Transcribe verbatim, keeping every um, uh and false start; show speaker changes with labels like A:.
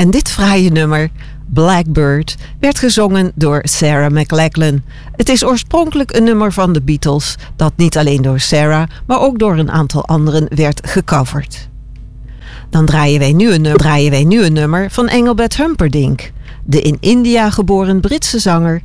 A: En dit fraaie nummer, Blackbird, werd gezongen door Sarah McLachlan. Het is oorspronkelijk een nummer van de Beatles dat niet alleen door Sarah, maar ook door een aantal anderen werd gecoverd. Dan draaien wij nu een nummer, draaien wij nu een nummer van Engelbert Humperdinck, de in India geboren Britse zanger